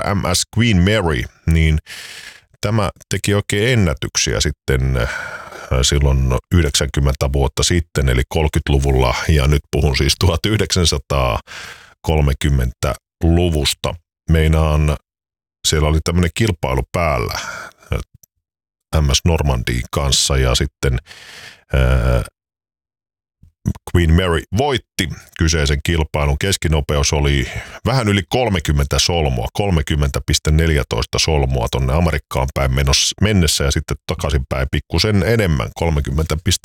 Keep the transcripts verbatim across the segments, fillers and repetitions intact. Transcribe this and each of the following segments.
M S Queen Mary, niin tämä teki oikein ennätyksiä sitten silloin yhdeksänkymmentä vuotta sitten, eli kolmekymmentäluvulla, ja nyt puhun siis tuhatyhdeksänsataakolmekymmentäluvusta. Meinaan, siellä oli tämmöinen kilpailu päällä M S Normandin kanssa, ja sitten ää, Queen Mary voitti kyseisen kilpailun. Keskinopeus oli vähän yli kolmekymmentä solmua, kolmekymmentä pilkku neljätoista solmua tonne Amerikkaan päin mennessä ja sitten takaisinpäin pikkusen enemmän, kolmekymmentä pilkku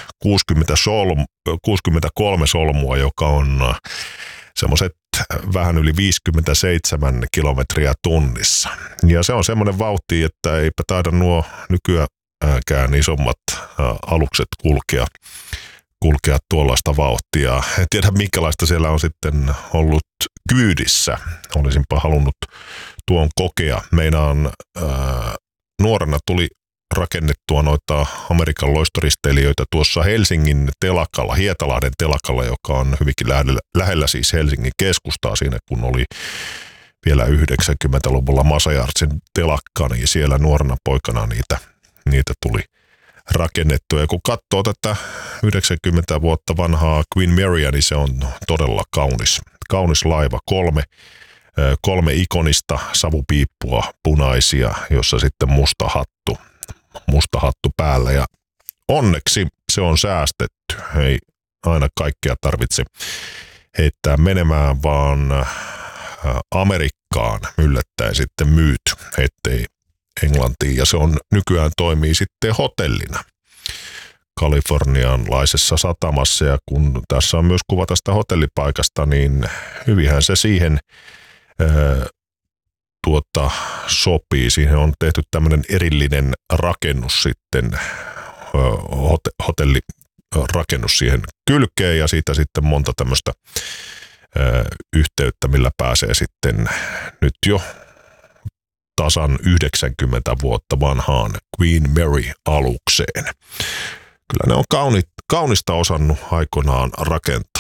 kuusikymmentäkolme solmua, joka on semmoiset vähän yli viisikymmentäseitsemän kilometriä tunnissa. Ja se on semmoinen vauhti, että eipä taida nuo nykyäänkään isommat alukset kulkea kulkea tuollaista vauhtia. En tiedä, minkälaista siellä on sitten ollut kyydissä. Olisinpa halunnut tuon kokea. Meinaan ää, nuorena tuli rakennettua noita Amerikan loistoristeilijöitä tuossa Helsingin telakalla, Hietalahden telakalla, joka on hyvinkin lähellä, lähellä siis Helsingin keskustaa siinä, kun oli vielä yhdeksänkymmentäluvulla Masajartsin telakka, niin siellä nuorena poikana niitä, niitä tuli rakennettua. Ja kun katsoo tätä yhdeksänkymmentä vuotta vanhaa Queen Marya, niin se on todella kaunis. Kaunis laiva, kolme, kolme ikonista savupiippua punaisia, jossa sitten musta hattu, musta hattu päällä. Ja onneksi se on säästetty. Ei aina kaikkea tarvitse heittää menemään, vaan Amerikkaan yllättäen sitten myyty, ettei Englantiin, ja se on nykyään toimii sitten hotellina kalifornianlaisessa satamassa, ja kun tässä on myös kuva tästä hotellipaikasta, niin hyvinhän se siihen ää, tuota, sopii. Siihen on tehty tämmöinen erillinen rakennus sitten, ää, hot, hotellirakennus siihen kylkeen, ja siitä sitten monta tämmöistä ää, yhteyttä, millä pääsee sitten nyt jo tasan yhdeksänkymmentä vuotta vanhaan Queen Mary-alukseen. Kyllä ne on kauni, kaunista osannut aikoinaan rakentaa.